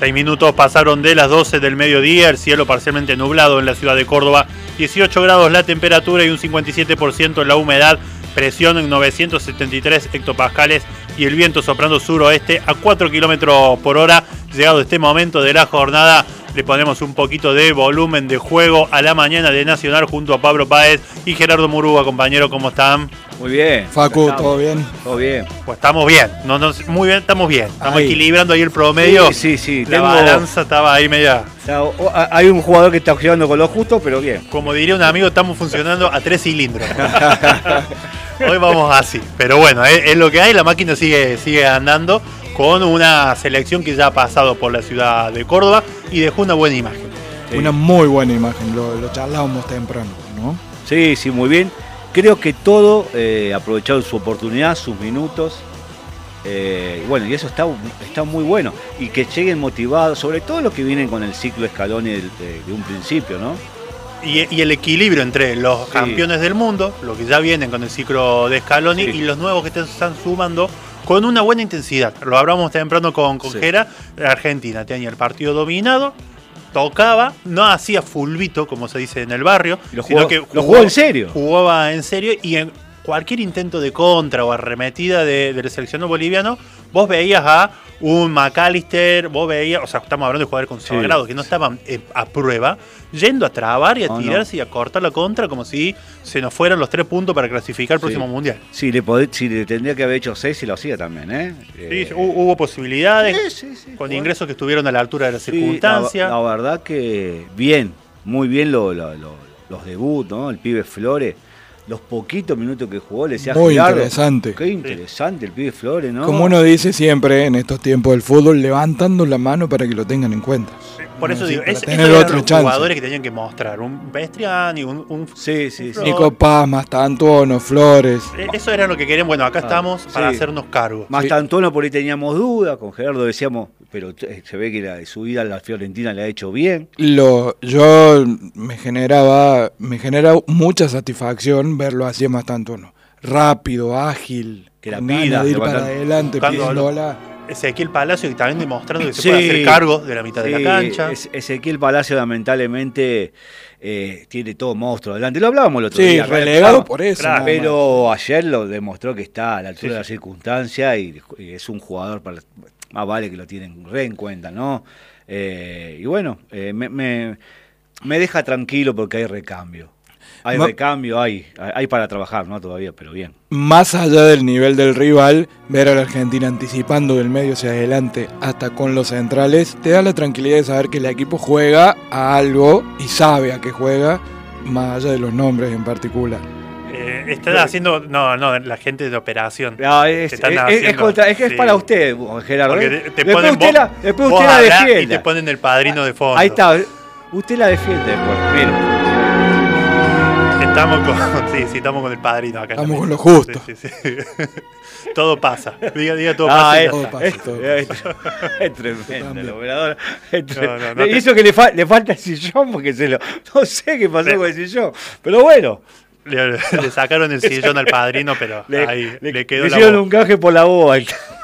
6 minutos pasaron de las 12 del mediodía, el cielo parcialmente nublado en la ciudad de Córdoba, 18 grados la temperatura y un 57% la humedad, presión en 973 hectopascales y el viento soplando suroeste a 4 kilómetros por hora. Llegado este momento de la jornada, le ponemos un poquito de volumen de juego a la mañana de Nacional junto a Pablo Páez y Gerardo Murúa. Compañero, ¿cómo están? Muy bien. Facu, ¿todo bien? Todo bien. Pues estamos bien, muy bien, estamos bien. Estamos equilibrando ahí el promedio. Sí. La balanza estaba ahí media. Hay un jugador que está jugando con lo justo, pero bien. Como diría un amigo, estamos funcionando a 3 cilindros. Hoy vamos así. Pero bueno, es lo que hay, la máquina sigue andando con una selección que ya ha pasado por la ciudad de Córdoba y dejó una buena imagen. Sí. Una muy buena imagen, lo charlábamos temprano, ¿no? Sí, muy bien. Creo que todo aprovecharon su oportunidad, sus minutos. Bueno, y eso está muy bueno. Y que lleguen motivados, sobre todo los que vienen con el ciclo Scaloni de un principio, ¿no? Y el equilibrio entre los campeones del mundo, los que ya vienen con el ciclo de Scaloni, y los nuevos que están sumando con una buena intensidad. Lo hablamos temprano con Gera. Argentina tenía el partido dominado, tocaba, no hacía fulbito, como se dice en el barrio, sino que jugó en serio. Jugaba en serio y en cualquier intento de contra o arremetida del seleccionado boliviano, vos veías a un McAllister, vos veías, o sea, estamos hablando de jugadores consagrados que no estaban a prueba, yendo a trabar y a tirarse y a cortar la contra como si se nos fueran los 3 puntos para clasificar el próximo mundial. Sí, si le tendría que haber hecho 6 y lo hacía también, ¿eh? Sí, hubo posibilidades con ingresos que estuvieron a la altura de la circunstancia. La verdad que bien, muy bien los debuts, ¿no? El pibe Flores. Los poquitos minutos que jugó, le decía muy Gerardo, interesante. Qué interesante el pibe Flores, ¿no? Como uno dice siempre en estos tiempos del fútbol, levantando la mano para que lo tengan en cuenta. Por eso digo, esos tener eran otro los chance. jugadores que tenían que mostrar. Un Bestriani, un Nico Paz, Mastantuono, Flores. Eso era lo que querían. Bueno, acá estamos para hacernos cargo. Mastantuono por ahí teníamos dudas, con Gerardo decíamos, pero se ve que su vida a la Fiorentina le ha hecho bien. Yo me genera mucha satisfacción verlo así en Mastantuono. Rápido, ágil, que la pida, de ir para adelante, pidiéndola. Ezequiel Palacio, que también demostrando que se puede hacer cargo de la mitad de la cancha. Ezequiel Palacio lamentablemente tiene todo monstruo adelante. Lo hablábamos el otro día. Sí, relegado por eso. Claro, pero ayer lo demostró que está a la altura de la circunstancia y es un jugador más vale que lo tienen re en cuenta, ¿no? Y bueno, me deja tranquilo porque hay recambio. Hay recambio, hay para trabajar, ¿no? Todavía, pero bien. Más allá del nivel del rival, ver a la Argentina anticipando del medio hacia adelante hasta con los centrales, te da la tranquilidad de saber que el equipo juega a algo y sabe a qué juega, más allá de los nombres en particular. Están haciendo, no, la gente de operación. No, es que es para usted, Gerardo. Después usted la defiende. Y te ponen el padrino de fondo. Ahí está, usted la defiende después. Mira. Estamos con el padrino acá. Estamos con lo justo. Sí. Todo pasa. Diga todo pasa. Es tremendo el operador. Y eso que le falta el sillón porque no sé qué pasó con el sillón. Pero bueno. Le sacaron el sillón al padrino, pero ahí le quedó la voz. Le hicieron un canje por la voz.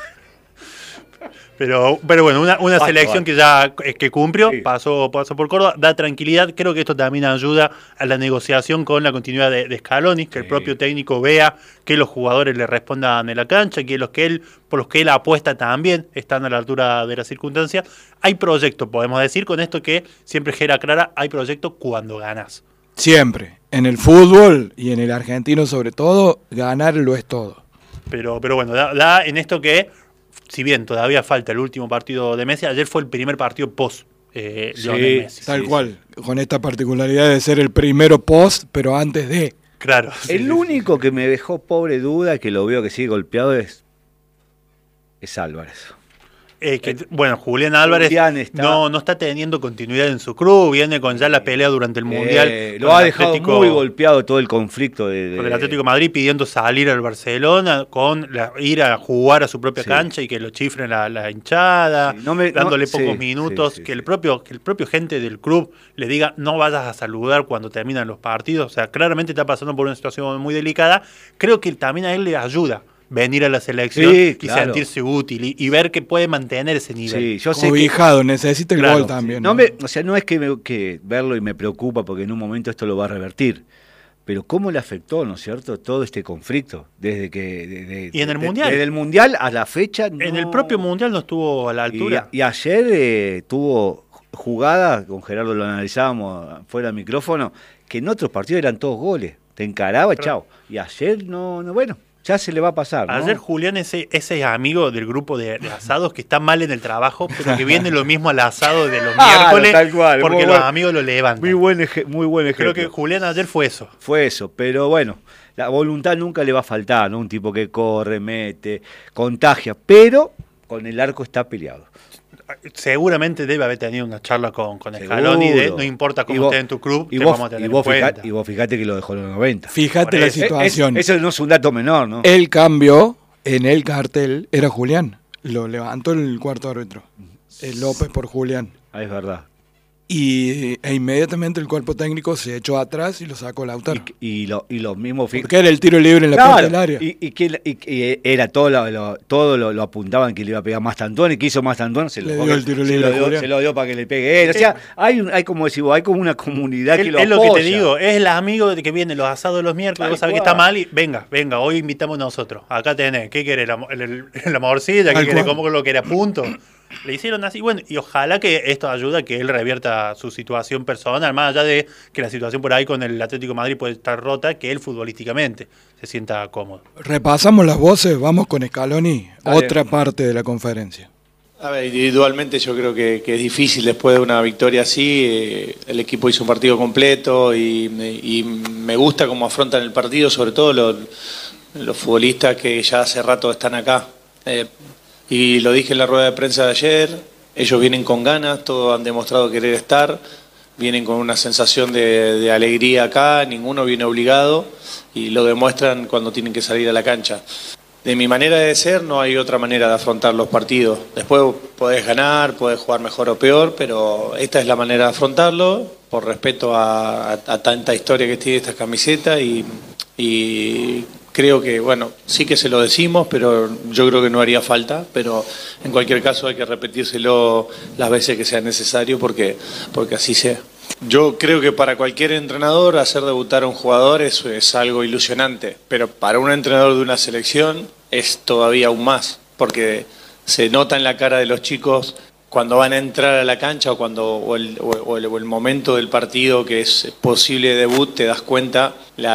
Pero bueno, una selección que ya cumplió, pasó por Córdoba, da tranquilidad. Creo que esto también ayuda a la negociación con la continuidad de Scaloni, que el propio técnico vea que los jugadores le respondan en la cancha, que por los que él apuesta también están a la altura de la circunstancia. Hay proyecto, podemos decir con esto que siempre Gera aclara, hay proyecto cuando ganas. Siempre. En el fútbol y en el argentino sobre todo, ganar lo es todo. Pero bueno, da en esto que, si bien todavía falta el último partido de Messi, ayer fue el primer partido post Lionel Messi. Tal cual, con esta particularidad de ser el primero post, pero antes de. Claro. El único que me dejó pobre duda, que lo veo que sigue golpeado, es Álvarez. Bueno, Julián Álvarez no está teniendo continuidad en su club, viene con ya la pelea durante el Mundial. Lo ha dejado muy golpeado todo el conflicto con el Atlético de Madrid, pidiendo salir al Barcelona, ir a jugar a su propia cancha y que lo chifren la hinchada, dándole pocos minutos, que el propio gente del club le diga no vayas a saludar cuando terminan los partidos. O sea, claramente está pasando por una situación muy delicada. Creo que también a él le ayuda venir a la selección Sí, y claro. sentirse útil y ver que puede mantener ese nivel. Sí, yo sé que, Cobijado, necesita el Claro, gol también. no o sea, no es que verlo y me preocupa porque en un momento esto lo va a revertir. Pero cómo le afectó, ¿no es cierto?, todo este conflicto desde que Y en el Mundial. desde el Mundial a la fecha. En el propio Mundial no estuvo a la altura. Y ayer tuvo jugadas, con Gerardo lo analizábamos fuera del micrófono, que en otros partidos eran todos goles. Te encaraba, chao. Y ayer no, bueno, ya se le va a pasar, ¿no? Ayer Julián, ese amigo del grupo de asados que está mal en el trabajo, pero que viene lo mismo al asado de los miércoles, tal cual, porque muy los buen- amigos lo levantan. Muy buen ejemplo. Creo que Julián ayer fue eso. Fue eso, pero bueno, la voluntad nunca le va a faltar, ¿no? Un tipo que corre, mete, contagia, pero con el arco está peleado. Seguramente debe haber tenido una charla con Scaloni de no importa cómo estés en tu club, te vamos a tener en cuenta. Y vos fijate que lo dejó en los 90. Fíjate Por la eso. situación. Eso no es un dato menor, ¿no? El cambio en el cartel era Julián. Lo levantó el cuarto árbitro. El López por Julián. Es verdad. E inmediatamente el cuerpo técnico se echó atrás y lo sacó Lautaro. Y lo mismo Porque era el tiro libre en la Claro, puerta del área. y era todo lo apuntaban que le iba a pegar Mastantón, y que hizo Mastantón, se Le dio el tiro libre a Julián. se lo dio para que le pegue él. O sea, hay como decís vos, hay como una comunidad que lo Es apoya. lo que te digo, es el amigo de que viene los asados los miércoles, Tal vos sabés que cual. está mal y venga, hoy invitamos nosotros. Acá tenés, ¿qué querés? La morcilla, ¿qué Tal querés? cual. ¿Cómo lo querés? Punto. Le hicieron así, bueno, y ojalá que esto ayude a que él revierta su situación personal, más allá de que la situación por ahí con el Atlético de Madrid puede estar rota, que él futbolísticamente se sienta cómodo. Repasamos las voces, vamos con Scaloni, Dale. otra parte de la conferencia. A ver, individualmente yo creo que es difícil después de una victoria así. El equipo hizo un partido completo y me gusta cómo afrontan el partido, sobre todo los futbolistas que ya hace rato están acá. Y lo dije en la rueda de prensa de ayer, ellos vienen con ganas, todos han demostrado querer estar, vienen con una sensación de alegría acá, ninguno viene obligado y lo demuestran cuando tienen que salir a la cancha. De mi manera de ser no hay otra manera de afrontar los partidos. Después podés ganar, podés jugar mejor o peor, pero esta es la manera de afrontarlo, por respeto a tanta historia que tiene esta camiseta y creo que, bueno, sí que se lo decimos, pero yo creo que no haría falta, pero en cualquier caso hay que repetírselo las veces que sea necesario porque así sea. Yo creo que para cualquier entrenador hacer debutar a un jugador es algo ilusionante, pero para un entrenador de una selección es todavía aún más, porque se nota en la cara de los chicos cuando van a entrar a la cancha o el momento del partido que es posible debut, te das cuenta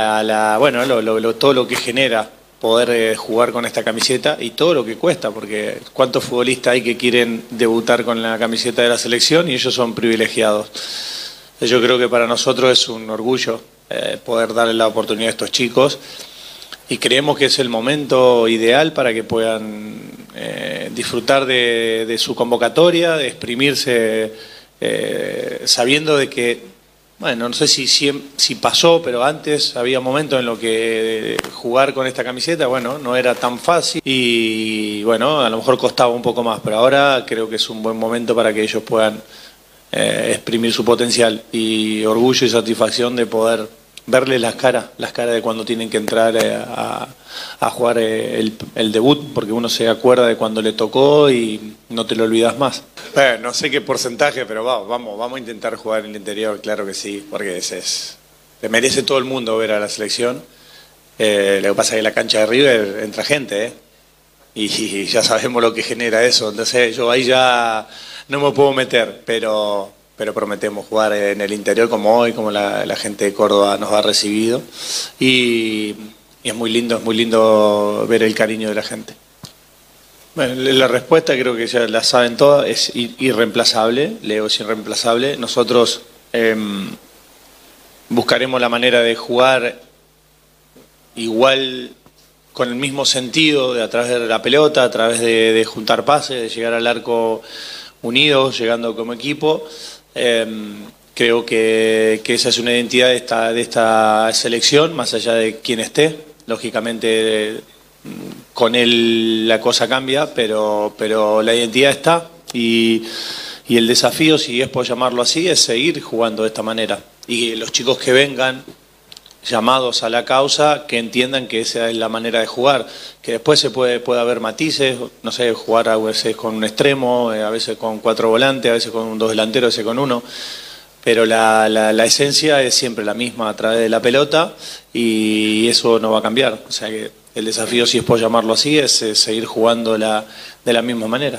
todo lo que genera poder jugar con esta camiseta y todo lo que cuesta, porque cuántos futbolistas hay que quieren debutar con la camiseta de la selección y ellos son privilegiados. Yo creo que para nosotros es un orgullo poder darle la oportunidad a estos chicos y creemos que es el momento ideal para que puedan disfrutar de su convocatoria, de exprimirse, sabiendo de que, bueno, no sé si pasó, pero antes había momentos en los que jugar con esta camiseta, bueno, no era tan fácil y, bueno, a lo mejor costaba un poco más, pero ahora creo que es un buen momento para que ellos puedan exprimir su potencial y orgullo y satisfacción de poder verle las caras de cuando tienen que entrar a jugar el debut, porque uno se acuerda de cuando le tocó y no te lo olvidas más. Bueno, no sé qué porcentaje, pero vamos a intentar jugar en el interior, claro que sí, porque le merece todo el mundo ver a la selección. Lo que pasa es que en la cancha de River entra gente, y ya sabemos lo que genera eso, entonces yo ahí ya no me puedo meter, pero prometemos jugar en el interior como hoy, como la gente de Córdoba nos ha recibido y es muy lindo ver el cariño de la gente. Bueno, la respuesta creo que ya la saben todas, es irreemplazable, Leo es irreemplazable. Nosotros buscaremos la manera de jugar igual, con el mismo sentido, a través de la pelota, a través de juntar pases, de llegar al arco unidos, llegando como equipo. Creo que esa es una identidad de esta selección, más allá de quién esté. Lógicamente con él la cosa cambia, pero la identidad está y el desafío, si es por llamarlo así, es seguir jugando de esta manera. Y los chicos que vengan llamados a la causa, que entiendan que esa es la manera de jugar, que después puede haber matices, no sé, jugar a veces con un extremo, a veces con 4 volantes, a veces con 2 delanteros, a veces con 1, pero la esencia es siempre la misma a través de la pelota y eso no va a cambiar. O sea que el desafío, si es por llamarlo así, es seguir jugando de la misma manera.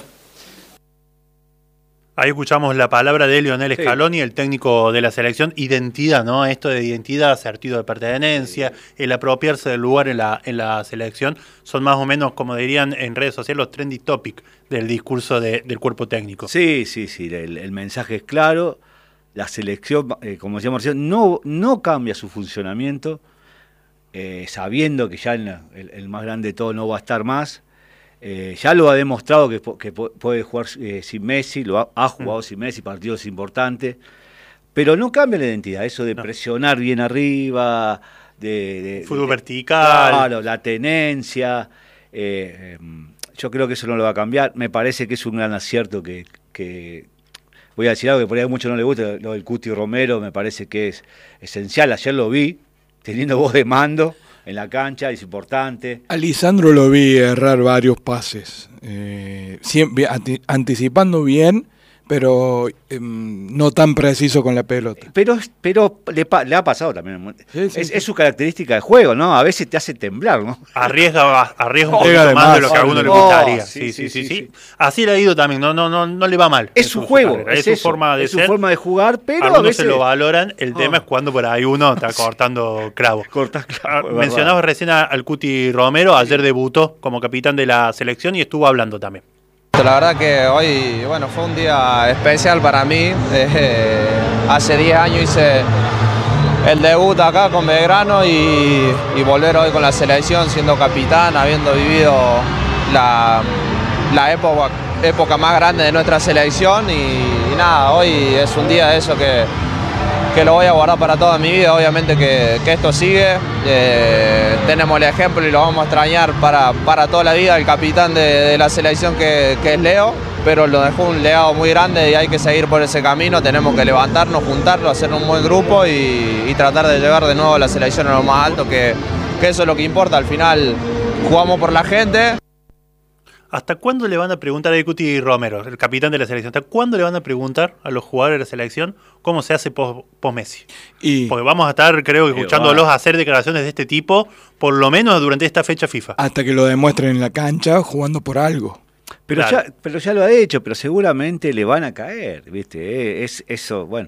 Ahí escuchamos la palabra de Lionel Scaloni, el técnico de la selección. Identidad, ¿no? Esto de identidad, sentido de pertenencia, el apropiarse del lugar en la selección, son más o menos, como dirían en redes sociales, los trendy topics del discurso del cuerpo técnico. Sí, el mensaje es claro. La selección, como decíamos recién, no cambia su funcionamiento, sabiendo que ya el más grande de todo no va a estar más. Ya lo ha demostrado que puede jugar sin Messi, ha jugado sin Messi, partidos importantes, pero no cambia la identidad, eso de presionar bien arriba, de fútbol vertical. Claro, la tenencia, yo creo que eso no lo va a cambiar. Me parece que es un gran acierto que voy a decir algo que por ahí a muchos no les gusta, lo del Cuti Romero me parece que es esencial. Ayer lo vi, teniendo voz de mando en la cancha, es importante. A Lisandro lo vi errar varios pases, siempre anticipando bien, pero no tan preciso con la pelota. Pero le ha pasado también. Sí. Es su característica de juego, ¿no? A veces te hace temblar, ¿no? Arriesga un poquito más de lo que a alguno le gustaría. Sí. Así le ha ido también, no le va mal. Es su juego, es su forma de ser. Es su forma de jugar, pero algunos a veces se lo valoran. El tema es cuando por ahí uno está cortando clavos. Mencionabas recién al Cuti Romero, ayer debutó como capitán de la selección y estuvo hablando también. La verdad que hoy, fue un día especial para mí. Hace 10 años hice el debut acá con Belgrano y volver hoy con la selección siendo capitán, habiendo vivido la época más grande de nuestra selección y nada, hoy es un día de eso que lo voy a guardar para toda mi vida. Obviamente que esto sigue, tenemos el ejemplo y lo vamos a extrañar para toda la vida, el capitán de la selección que es Leo, pero lo dejó un legado muy grande y hay que seguir por ese camino. Tenemos que levantarnos, juntarlo, hacer un buen grupo y tratar de llevar de nuevo a la selección a lo más alto, que eso es lo que importa. Al final jugamos por la gente. ¿Hasta cuándo le van a preguntar a Cuti Romero, el capitán de la selección? ¿Hasta cuándo le van a preguntar a los jugadores de la selección cómo se hace post-Messi? Porque vamos a estar, creo, escuchándolos hacer declaraciones de este tipo, por lo menos durante esta fecha FIFA. Hasta que lo demuestren en la cancha jugando por algo. Pero ya lo ha hecho, pero seguramente le van a caer, ¿viste? Es eso, bueno,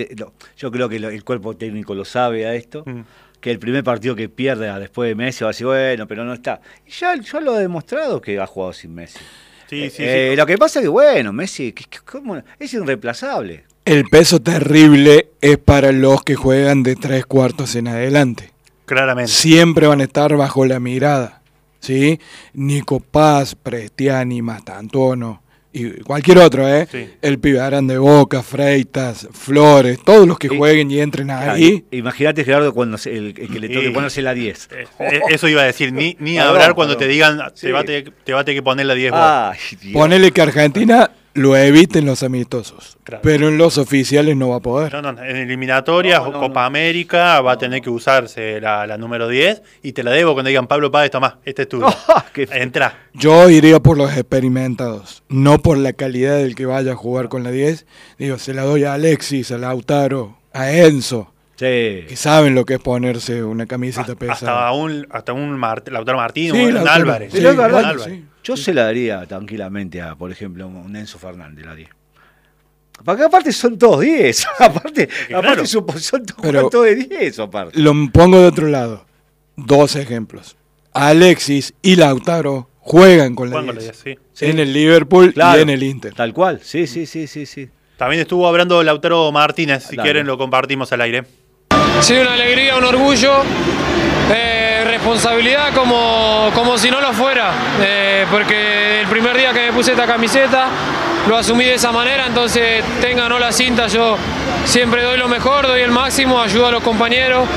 yo creo que el cuerpo técnico lo sabe a esto. Que el primer partido que pierde después de Messi va a decir, bueno, pero no está. Y ya lo ha demostrado que ha jugado sin Messi. Sí. Lo que pasa es que, bueno, Messi es irreemplazable. El peso terrible es para los que juegan de 3/4 en adelante. Claramente. Siempre van a estar bajo la mirada, ¿sí? Nico Paz, Prestiani, Mastantuono y cualquier otro, Sí. El Pibarán de Boca, Freitas, Flores, todos los que jueguen y entren ahí. Imagínate, Gerardo, cuando el que le toque ponerse la 10. Eso iba a decir, ni hablar cuando te digan, te va a tener que poner la 10. Ponele que Argentina lo eviten los amistosos, claro, pero en los oficiales no va a poder. No, en eliminatorias o Copa América va a tener que usarse la número 10 y te la debo cuando digan Pablo Páez, tomá, este es tuyo. Entra. Yo iría por los experimentados, no por la calidad del que vaya a jugar con la 10. Digo, se la doy a Alexis, a Lautaro, a Enzo. Sí. Que saben lo que es ponerse una camiseta pesada. Hasta un Lautaro Martínez, sí, un Álvarez. Sí, Álvarez. Sí. Yo se la daría tranquilamente a, por ejemplo, un Enzo Fernández, la 10. Porque aparte son todos 10. aparte son todos de 10, aparte. Lo pongo de otro lado. 2 ejemplos. Alexis y Lautaro juegan con la 10. Sí. En el Liverpool, claro, y en el Inter. Tal cual, sí. También estuvo hablando Lautaro Martínez, si quieren lo compartimos al aire. Sí, una alegría, un orgullo, responsabilidad como si no lo fuera, porque el primer día que me puse esta camiseta lo asumí de esa manera, entonces tenga o no la cinta, yo siempre doy lo mejor, doy el máximo, ayudo a los compañeros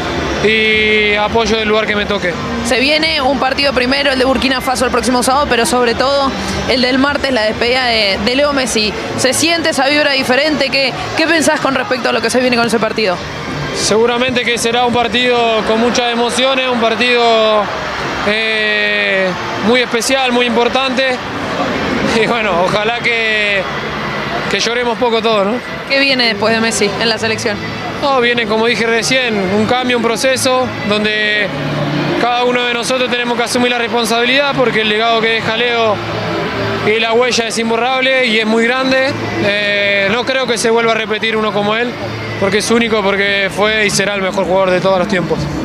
y apoyo del lugar que me toque. Se viene un partido primero, el de Burkina Faso el próximo sábado, pero sobre todo el del martes, la despedida de Leo Messi. ¿Se siente esa vibra diferente? ¿Qué pensás con respecto a lo que se viene con ese partido? Seguramente que será un partido con muchas emociones, un partido muy especial, muy importante. Y bueno, ojalá que lloremos poco todos, ¿no? ¿Qué viene después de Messi en la selección? No, viene, como dije recién, un cambio, un proceso donde cada uno de nosotros tenemos que asumir la responsabilidad porque el legado que deja Leo y la huella es imborrable y es muy grande. No creo que se vuelva a repetir uno como él porque es único, porque fue y será el mejor jugador de todos los tiempos.